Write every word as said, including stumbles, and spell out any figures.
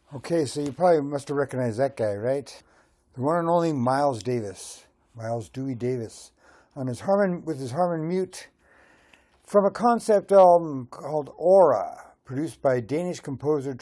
Okay, so you probably must have recognized that guy, right? The one and only Miles Davis, Miles Dewey Davis, on his Harmon with his Harmon Mute from a concept album called Aura, produced by Danish composer